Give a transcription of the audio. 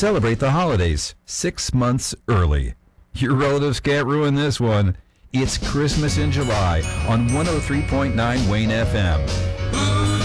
celebrate the holidays 6 months early. Your relatives can't ruin this one. It's Christmas in July on 103.9 Wayne FM.